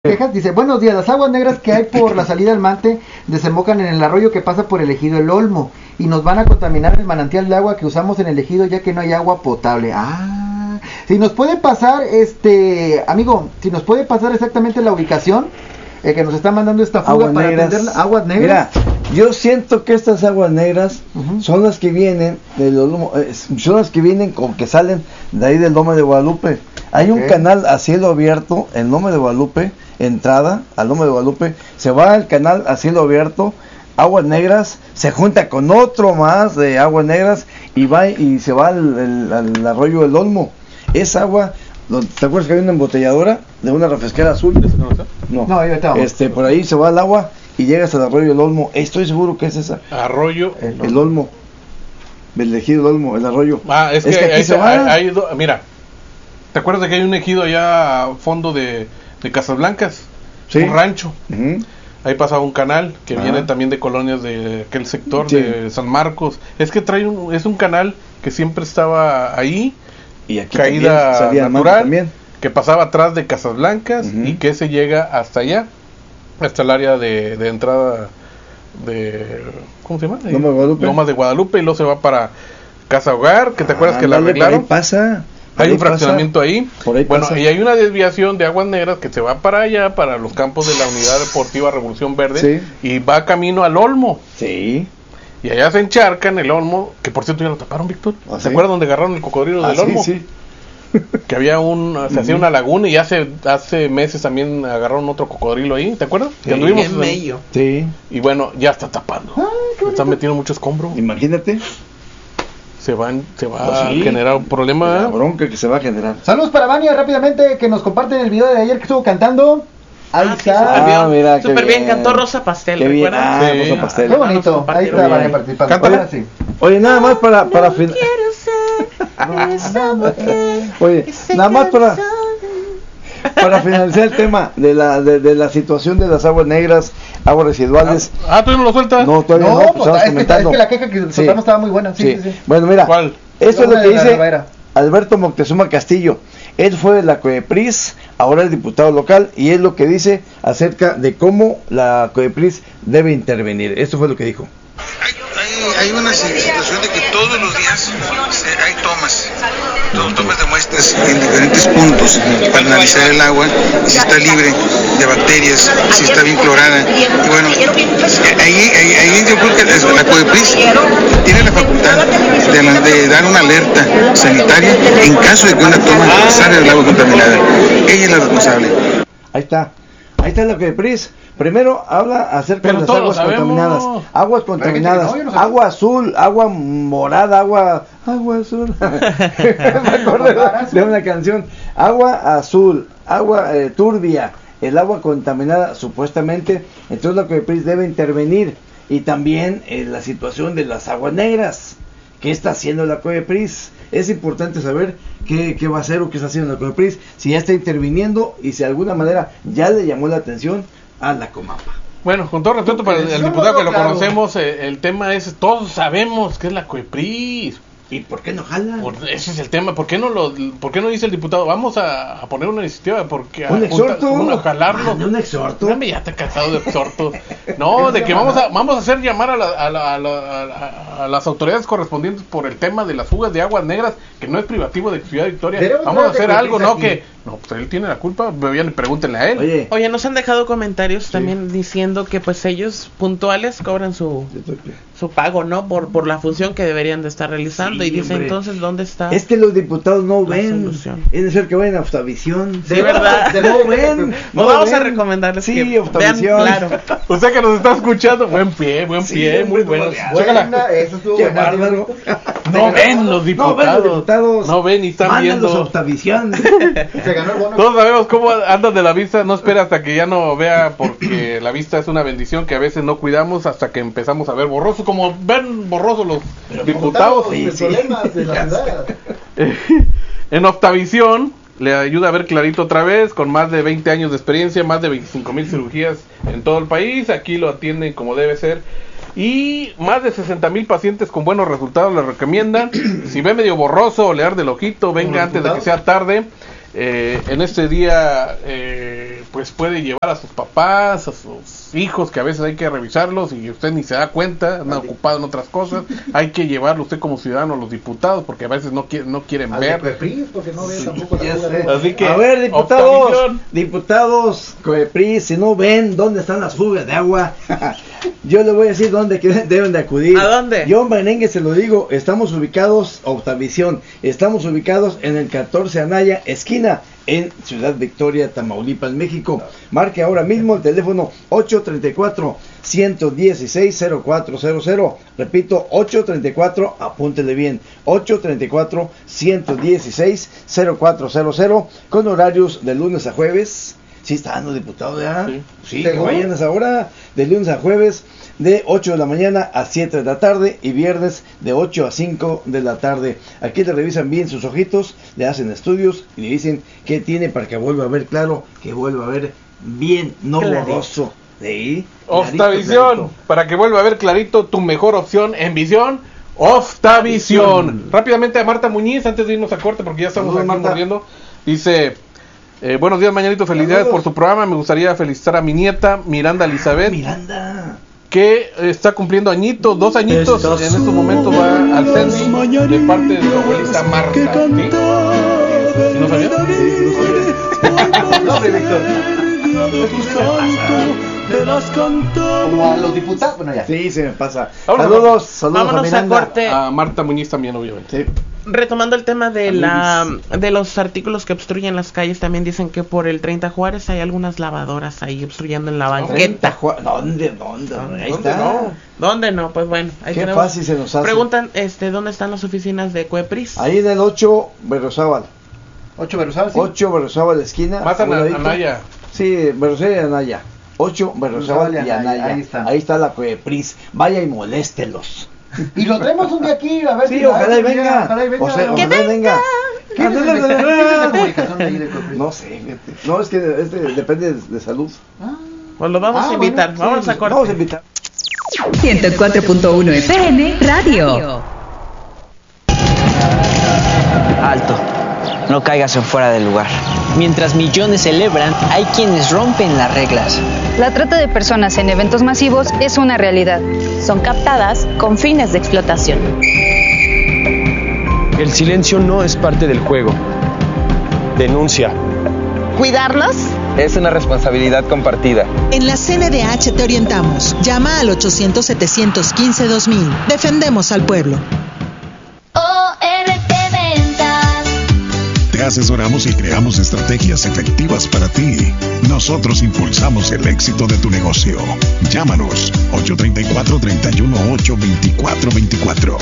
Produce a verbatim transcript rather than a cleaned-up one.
Quejas, dice, buenos días, las aguas negras que hay por la salida del Mante desembocan en el arroyo que pasa por el ejido El Olmo y nos van a contaminar el manantial de agua que usamos en el ejido ya que no hay agua potable. Ah, si nos puede pasar, este, amigo, si nos puede pasar exactamente la ubicación eh, que nos está mandando esta fuga aguas para negras. atender aguas negras. Mira, yo siento que estas aguas negras Uh-huh. son las que vienen del Olmo, eh, son las que vienen como que salen de ahí del Lomo de Guadalupe. Hay Okay. un canal a cielo abierto en Lomo de Guadalupe, entrada al Lomo de Guadalupe, se va al canal a cielo abierto, aguas negras, se junta con otro más de aguas negras y va y se va al, al, al arroyo del Olmo. Esa agua, ¿te acuerdas que hay una embotelladora de una refresquera azul? No, No, ahí estamos. este, por ahí se va el agua y llegas al arroyo del Olmo. Estoy seguro que es esa. Arroyo. El, el Olmo. El ejido del Olmo, el arroyo. Ah, es, Es que, que aquí ahí se se- va. hay- hay do- mira, ¿te acuerdas de que hay un ejido allá a fondo de, de Casas Blancas? Sí. Un rancho. Ujú. Ahí pasaba un canal que Ah. viene también de colonias de aquel sector Sí. de San Marcos. Es que trae un, es un canal que siempre estaba ahí, Y aquí caída también salía el mar natural, también. que pasaba atrás de Casas Blancas Ujú. y que se llega hasta allá, hasta el área de, de entrada de, ¿cómo se llama? De Lomas de Guadalupe. Lomas de Guadalupe, y luego se va para Casa Hogar, que te acuerdas que la Ándale, por ahí arreglaron. pasa. por Hay ahí un fraccionamiento pasa. ahí. Por ahí Bueno, pasa. y hay una desviación de aguas negras que se va para allá, para los campos de la Unidad Deportiva Revolución Verde, Sí. y va camino al Olmo. Sí. Y allá se encharca en el Olmo, que por cierto ya lo taparon, Víctor. ¿Ah, ¿Se sí? acuerdan donde agarraron el cocodrilo Ah, del sí, Olmo? sí. Que había un, se hacía una laguna y hace hace meses también agarraron otro cocodrilo ahí, ¿te acuerdas? Sí. Que anduvimos Bien en- bello. Sí. y bueno, ya está tapando. Están metiendo mucho escombro. Imagínate Se van, se va Pues sí. a generar un problema. la bronca que se va a generar. Saludos para Vania rápidamente que nos comparten el video de ayer que estuvo cantando. Ahí Ah, sí, está. súper bien. Ah, mira, qué Súper bien, bien. cantó Rosa Pastel, Qué bien. ¿recuerdan? Ah, Sí. Rosa Pastel. Qué bonito. Ahí está Bien. Vania participando. Cántala. Ahora sí. Oye, nada más para para fin- Oye, nada más para para finalizar el tema de la de, de la situación de las aguas negras, aguas residuales. Ah, ¿tú no lo sueltas? No, todavía no, No, pues pues, estamos es, que, comentando. es que la queja que Sí. soltamos estaba muy buena. Sí, Sí. sí, sí. Bueno, mira, ¿Cuál? esto es lo Una que de la dice Rivera. Alberto Moctezuma Castillo. Él fue de la COEPRIS, ahora es diputado local, y es lo que dice acerca de cómo la COEPRIS debe intervenir. Esto fue lo que dijo. Hay, hay, hay una situación de que todos los días se, hay tomas, to- tomas de muestras en diferentes puntos para analizar el agua, si está libre de bacterias, si está bien clorada. Y bueno, ahí, ahí, ahí yo creo que la, la COEPRIS tiene la facultad de, la- de dar una alerta sanitaria en caso de que una toma salga del agua contaminada. Ella es la responsable. Ahí está. Ahí está la COEPRIS. Primero habla acerca Pero de las todos lo aguas sabemos. contaminadas. Aguas contaminadas. no, yo no sabía. Agua azul, agua morada, agua... Agua azul. Me acordé de una canción. Agua azul, agua eh, turbia, el agua contaminada supuestamente. Entonces la COEPRIS debe intervenir. Y también en la situación de las aguas negras. ¿Qué está haciendo la COEPRIS? Es importante saber qué, qué va a hacer o qué está haciendo la COEPRIS, si ya está interviniendo y si de alguna manera ya le llamó la atención a la Comapa. Bueno, con todo respeto para el, el Yo diputado no, que lo claro. conocemos, eh, el tema es, todos sabemos que es la COEPRIS. ¿Y por qué no jala? Por- ese es el tema. ¿Por qué no lo, por qué no dice el diputado? Vamos a, a poner una iniciativa, porque a, ¿Un exhorto? a jalarlo. Ah, ¿un exhorto? Dame, ya te he cansado de exhortos. No, de que vamos a vamos a hacer llamar a, la- a, la- a, la- a la- a las autoridades correspondientes por el tema de las fugas de aguas negras, que no es privativo de Ciudad Victoria. Debemos Vamos a hablar de hacer algo, COEPRIS ¿no? aquí. Que no, pues él tiene la culpa. Vayan y pregúntenle a él. Oye, Oye, nos han dejado comentarios también diciendo que pues ellos puntuales cobran su, su pago, ¿no? Por por la función que deberían de estar realizando. Sí, y dice, hombre. entonces, ¿dónde está? es que los diputados no La ven. solución. Es decir, que vayan a Oftavisión. Sí, ¿verdad? No ven. No, no vamos a ven. recomendarles Sí, que vean Oftavisión. claro. Usted que nos está escuchando, buen pie, buen Sí, pie, muy hombre, bueno. no, Chécala. Buena, eso estuvo Qué buena. bárbaro. No ven los No ven diputados. los diputados. No ven y están Mándalos a viendo. Oftavisión. Se ganó el bono. Todos sabemos cómo andan de la vista, no espera hasta que ya no vea, porque la vista es una bendición que a veces no cuidamos hasta que empezamos a ver borroso, como ven borrosos los diputados. Sí, sí. problemas de la ciudad. En Oftavisión le ayuda a ver clarito otra vez, con más de veinte años de experiencia, más de veinticinco mil cirugías en todo el país, aquí lo atienden como debe ser. Y más de sesenta mil pacientes con buenos resultados le recomiendan. Si ve medio borroso o le arde el ojito, venga antes de que sea tarde. Eh, en este día, eh, pues puede llevar a sus papás, a sus hijos, que a veces hay que revisarlos y usted ni se da cuenta, andan ocupados en otras cosas. Hay que llevarlo usted como ciudadano a los diputados, porque a veces no, quieren, no quieren ver. Coepris, porque no ven tampoco la sé. Así que, a ver, diputados, Octavision. diputados, Coepris, si no ven dónde están las fugas de agua, yo les voy a decir dónde que deben de acudir. ¿A dónde? Yo, Merengue, se lo digo, estamos ubicados, Octavisión, estamos ubicados en el catorce Anaya, esquina, en Ciudad Victoria, Tamaulipas, México. Marque ahora mismo el teléfono ocho treinta y cuatro, ciento dieciséis, cero cuatro cero cero. Repito, ocho treinta y cuatro, apúntele bien, ocho treinta y cuatro, ciento dieciséis, cero cuatro cero cero, con horarios de lunes a jueves. Sí, está dando diputado ya. Sí, sí, que vayan a esa hora, de lunes a jueves, de ocho de la mañana a siete de la tarde, y viernes de ocho a cinco de la tarde. Aquí le revisan bien sus ojitos, le hacen estudios y le dicen qué tiene para que vuelva a ver claro, que vuelva a ver bien, no Clarito. borroso. Sí, Octavisión, para que vuelva a ver clarito, tu mejor opción en visión, Octavisión. Rápidamente a Marta Muñiz, antes de irnos a corte, porque ya estamos Saludos, aquí Marta. mordiendo. Dice, eh, buenos días, Mañanito, felicidades Saludos. por su programa. Me gustaría felicitar a mi nieta, Miranda Elizabeth, Miranda. que está cumpliendo añitos, dos añitos. En estos momentos va al Cendi de parte de su abuelita Marta. ¿Sí? ¿Sí no sabía? No, hombre, Víctor. Como a los diputados, bueno, ya. Sí, se me pasa. Vámonos. Saludos, saludos Vámonos a a Miranda. corte. A Marta Muñiz también, obviamente. Sí. Retomando el tema de la de los artículos que obstruyen las calles, también dicen que por el treinta Juárez hay algunas lavadoras ahí obstruyendo en la banqueta. ¿Dónde, dónde? Ahí ¿Dónde está. no? ¿Dónde no? Pues bueno, ahí Qué tenemos. fácil se nos hace. Preguntan, este, ¿dónde están las oficinas de Coepris? Ahí en el ocho, Berrozábal. Ocho Berrozábal, sí. ocho, Berrozábal, esquina. Más a a un ladito. Anaya. Sí, Berrozábal y Anaya. ocho, Berrozábal y Berrozábal y Anaya, Anaya. ahí está. Ahí está la Coepris. Vaya y moléstelos. Y lo traemos un día aquí, a ver Sí, si ojalá y venga. Ojalá y venga. O sea, ¿Qué ojalá y venga. ¿Quién es el quién es la comunicación de ahí de Coepris? No sé, fíjate. No, es que este depende de, de salud. Ah. Pues lo vamos Ah, a invitar. bueno, Vámonos sí, a corte. Vamos a invitar. ciento cuatro punto uno F M Radio. Alto, no caigas en fuera del lugar. Mientras millones celebran, hay quienes rompen las reglas. La trata de personas en eventos masivos es una realidad. Son captadas con fines de explotación. El silencio no es parte del juego. Denuncia. ¿Cuidarnos? Es una responsabilidad compartida. En la C N D H te orientamos. Llama al ochocientos, setecientos quince, dos mil. Defendemos al pueblo. O R T Ventas. Te asesoramos y creamos estrategias efectivas para ti. Nosotros impulsamos el éxito de tu negocio. Llámanos ocho tres cuatro, tres uno ocho, dos cuatro dos cuatro.